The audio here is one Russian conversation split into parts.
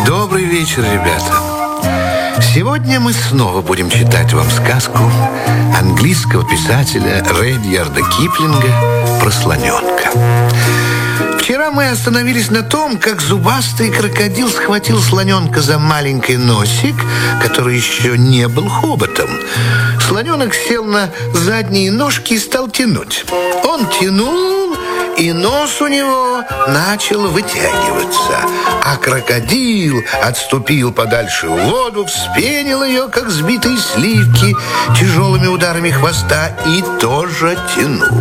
Добрый вечер, ребята. Сегодня мы снова будем читать вам сказку английского писателя Редьярда Киплинга про слоненка. Вчера мы остановились на том, как зубастый крокодил схватил слоненка за маленький носик, который еще не был хоботом. Слоненок сел на задние ножки и стал тянуть. Он тянул, и нос у него начал вытягиваться. А крокодил отступил подальше в воду, вспенил ее, как сбитые сливки, тяжелыми ударами хвоста и тоже тянул.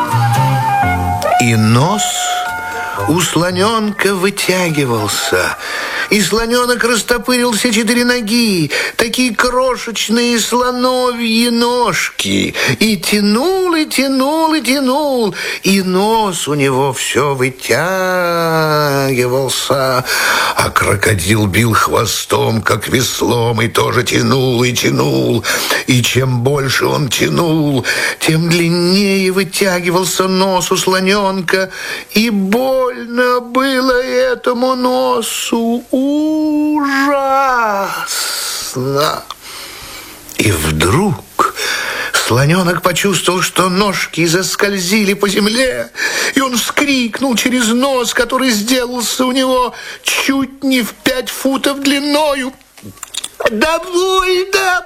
И нос у слоненка вытягивался, и слоненок растопырил все 4 ноги, такие крошечные слоновьи ножки, и тянул, и тянул, и тянул, и нос у него все вытягивался, а крокодил бил хвостом, как веслом, и тоже тянул, и тянул, и чем больше он тянул, тем длиннее вытягивался нос у слоненка, и больно было этому носу. Ужасно! И вдруг слоненок почувствовал, что ножки заскользили по земле, и он вскрикнул через нос, который сделался у него чуть не в 5 футов длиною. «Довольно!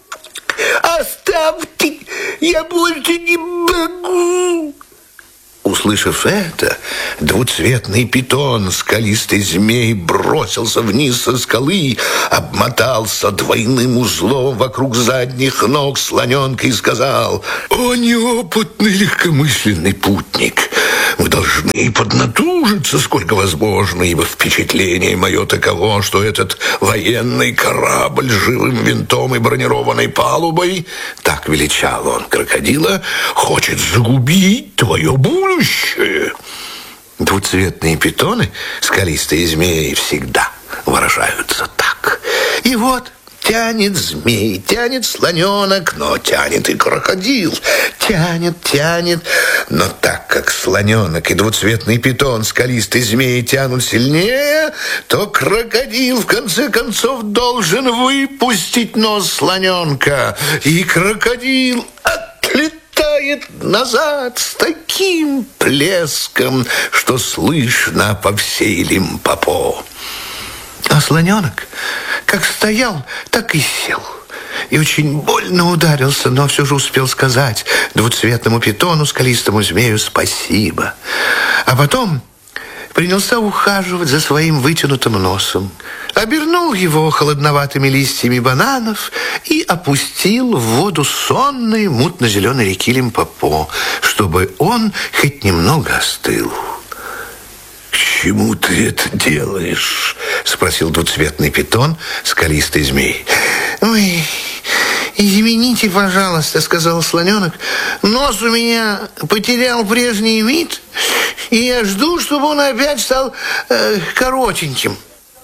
Оставьте! Я больше не могу!» Услышав это, двуцветный питон, скалистый змей, бросился вниз со скалы, обмотался двойным узлом вокруг задних ног слоненка и сказал: «О, неопытный легкомысленный путник! Вы должны поднатужиться, сколько возможно, ибо впечатление мое таково, что этот военный корабль с живым винтом и бронированной палубой, так величал он крокодила, хочет загубить твое будущее». Двуцветные питоны, скалистые змеи, всегда выражаются так. И вот тянет змей, тянет слоненок, но тянет и крокодил. Тянет, тянет. Но так как слоненок и двуцветный питон, скалистый змей, тянут сильнее, то крокодил в конце концов должен выпустить нос слоненка. И крокодил отлетает назад с таким плеском, что слышно по всей Лимпопо. А слоненок как стоял, так и сел. И очень больно ударился, но все же успел сказать двуцветному питону, скалистому змею спасибо. А потом принялся ухаживать за своим вытянутым носом, обернул его холодноватыми листьями бананов и опустил в воду сонной мутно-зеленой реки Лимпопо, чтобы он хоть немного остыл. «К чему ты это делаешь?» — спросил двуцветный питон, скалистый змей. «Ой, извините, пожалуйста», — сказал слоненок. «Нос у меня потерял прежний вид, и я жду, чтобы он опять стал коротеньким».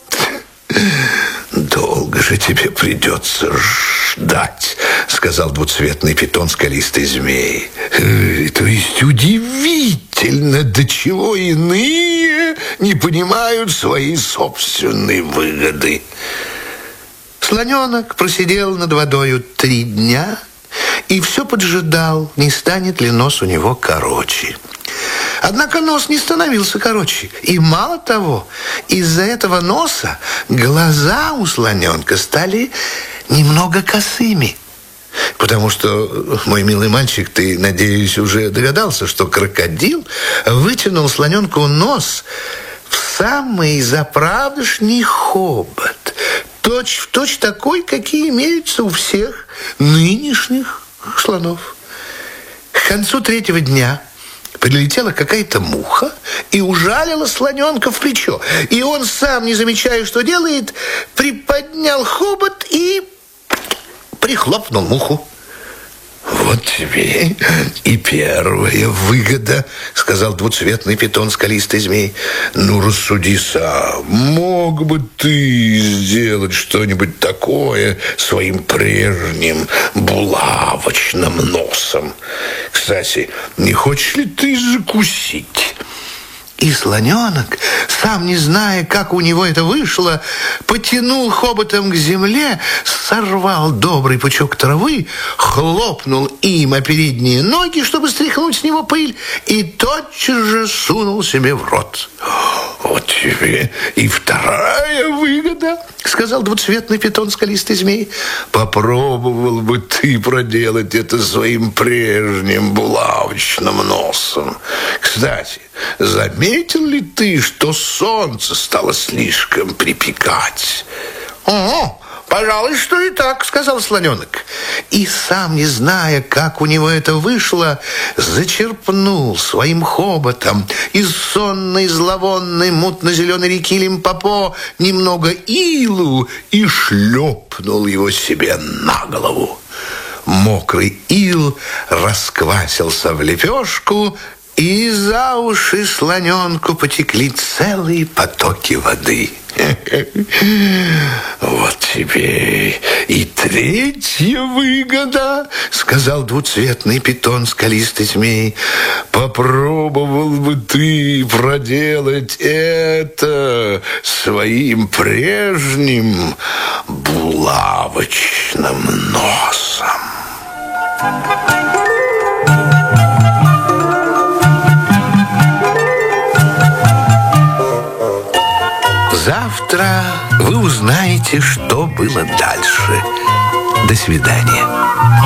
«Долго же тебе придется ждать», — сказал двуцветный питон, скалистый змей. «То есть удивительно, до чего иные не понимают своей собственной выгоды». Слоненок просидел над водою 3 дня и все поджидал, не станет ли нос у него короче. Однако нос не становился короче. И мало того, из-за этого носа глаза у слоненка стали немного косыми. Потому что, мой милый мальчик, ты, надеюсь, уже догадался, что крокодил вытянул слоненку нос в самый заправдошний хобот. Точь-в-точь такой, какие имеются у всех нынешних слонов. К концу 3-го дня прилетела какая-то муха и ужалила слоненка в плечо. И он, сам не замечая, что делает, приподнял хобот и прихлопнул муху. «Вот тебе и первая выгода», — сказал двуцветный питон, скалистый змей. «Ну, рассуди сам, мог бы ты сделать что-нибудь такое своим прежним булавочным носом? Кстати, не хочешь ли ты закусить?» И слоненок, сам не зная, как у него это вышло, потянул хоботом к земле, сорвал добрый пучок травы, хлопнул им о передние ноги, чтобы стряхнуть с него пыль, и тотчас же сунул себе в рот. «Вот тебе и вторая выгода», — сказал двуцветный питон скалистый змей. «Попробовал бы ты проделать это своим прежним булавочным носом. Кстати, заметил ли ты, что солнце стало слишком припекать?» «О, пожалуй, что и так», — сказал слоненок. И, сам не зная, как у него это вышло, зачерпнул своим хоботом из сонной, зловонной, мутно-зеленой реки Лимпопо немного илу и шлепнул его себе на голову. Мокрый ил расквасился в лепешку, и за уши слоненку потекли целые потоки воды. «Вот тебе и третья выгода», — сказал двуцветный питон скалистый змей. «Попробовал бы ты проделать это своим прежним булавочным носом». Завтра вы узнаете, что было дальше. До свидания.